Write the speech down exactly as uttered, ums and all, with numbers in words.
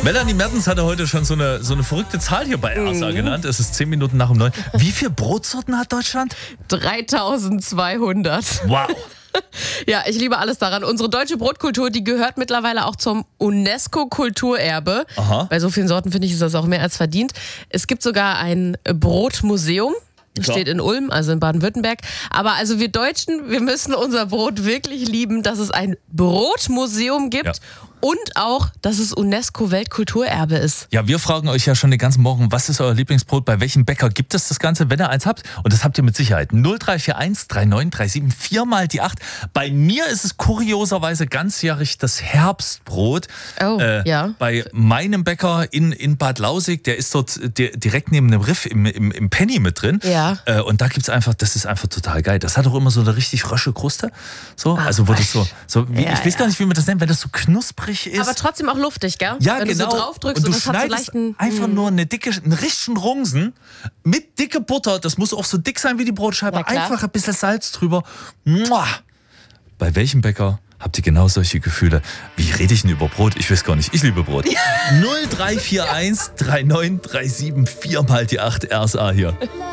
Melanie Mertens hatte heute schon so eine, so eine verrückte Zahl hier bei R S A mhm. genannt. Es ist zehn Minuten nach um neun. Wie viele Brotsorten hat Deutschland? dreitausendzweihundert. Wow. Ja, ich liebe alles daran. Unsere deutsche Brotkultur, die gehört mittlerweile auch zum UNESCO-Kulturerbe. Aha. Bei so vielen Sorten, finde ich, ist das auch mehr als verdient. Es gibt sogar ein Brotmuseum. Klar. Steht in Ulm, also in Baden-Württemberg. Aber also wir Deutschen, wir müssen unser Brot wirklich lieben, dass es ein Brotmuseum gibt. Ja. Und auch, dass es UNESCO-Weltkulturerbe ist. Ja, wir fragen euch ja schon den ganzen Morgen, was ist euer Lieblingsbrot? Bei welchem Bäcker gibt es das Ganze, wenn ihr eins habt? Und das habt ihr mit Sicherheit. null drei vier eins drei neun drei sieben vier mal die acht. Bei mir ist es kurioserweise ganzjährig das Herbstbrot. Oh, äh, ja. Bei meinem Bäcker in, in Bad Lausig, der ist dort der, direkt neben dem Riff im, im, im Penny mit drin. Ja. Äh, und da gibt es einfach, das ist einfach total geil. Das hat auch immer so eine richtig rösche Kruste. So, Ach, also wo das so, so wie, ja, ich weiß ja. gar nicht, wie man das nennt, wenn das so knusprig ist. Aber trotzdem auch luftig, gell? Ja, wenn genau. du so drauf drückst und, und du das hat so schneidest leichten, einfach mh. nur eine dicke, einen richtigen Rungsen mit dicke Butter. Das muss auch so dick sein wie die Brotscheibe. Ja, klar. Einfach ein bisschen Salz drüber. Mua. Bei welchem Bäcker habt ihr genau solche Gefühle? Wie rede ich denn über Brot? Ich weiß gar nicht. Ich liebe Brot. null drei vier eins drei neun drei sieben vier mal die acht R S A hier.